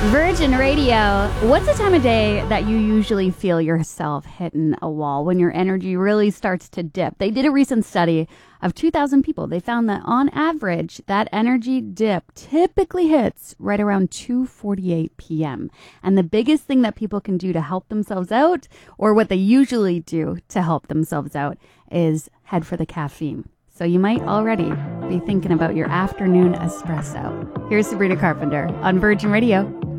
Virgin Radio. What's the time of day that you usually feel yourself hitting a wall when your energy really starts to dip? They did a recent study of 2,000 people. They found that on average, that energy dip typically hits right around 2:48 p.m. And the biggest thing that people can do to help themselves out, or what they usually do to help themselves out, is head for the caffeine. So you might already be thinking about your afternoon espresso. Here's Sabrina Carpenter on Virgin Radio.